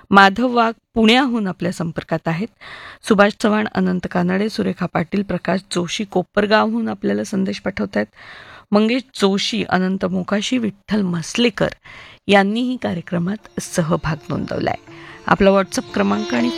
माधव वाघ पुण्याहून आपल्या संपर्कात आहेत. सुभाष चव्हाण, अनंत कानडे, सुरेखा पाटील, प्रकाश जोशी कोपरगावहून आपल्याला संदेश पाठवत आहेत. मंगेश जोशी, अनंत मोकाशी, विठ्ठल मसलेकर यांनीही कार्यक्रमात सहभाग नोंदवलाय. आपला व्हॉट्सअप क्रमांक आणि